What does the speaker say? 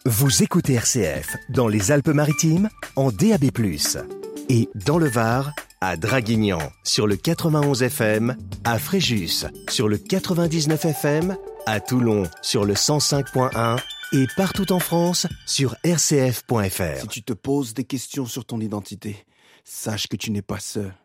Vous écoutez RCF dans les Alpes-Maritimes en DAB+, et dans le Var, à Draguignan sur le 91 FM, à Fréjus sur le 99 FM, à Toulon sur le 105.1 et partout en France sur rcf.fr. Si tu te poses des questions sur ton identité, sache que tu n'es pas seul.